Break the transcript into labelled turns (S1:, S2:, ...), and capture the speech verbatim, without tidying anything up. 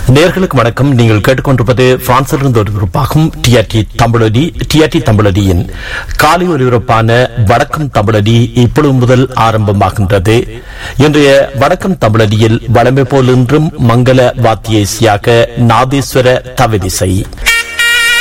S1: நேயர்களுக்கு வணக்கம். நீங்கள் கேட்டுக்கொண்டிருப்பது பிரான்சிலிருந்து ஒலிபரப்பாகும் டிஆர்டி தமிழொலி. டிஆர்டி தமிழொலியின் காலை ஒலிபரப்பான வணக்கம் தமிழொலி இப்பொழுது முதல் ஆரம்பமாகின்றது. இன்றைய வணக்கம் தமிழொலியில் வழமை போல் இன்றும் மங்கள வாத்திய இசையாக நாதேஸ்வர தவிதிசை